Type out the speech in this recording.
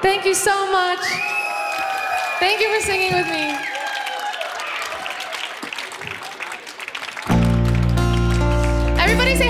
Thank you so much. Thank you for singing with me.